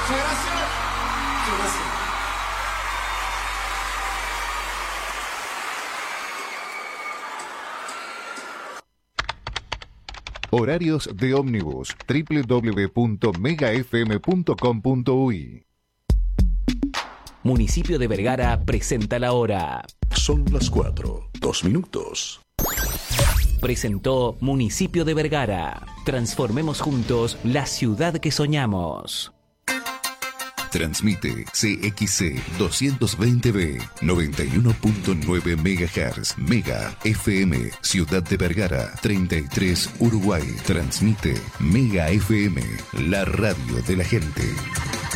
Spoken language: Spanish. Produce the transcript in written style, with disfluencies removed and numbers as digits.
Muchas gracias. Muchas gracias. Horarios de ómnibus www.megafm.com.uy. Municipio de Vergara presenta la hora. Son las 4, 2 minutos. Presentó Municipio de Vergara. Transformemos juntos la ciudad que soñamos. Transmite CXC 220B 91.9 MHz Mega FM Ciudad de Vergara 33 Uruguay. Transmite Mega FM, la radio de la gente.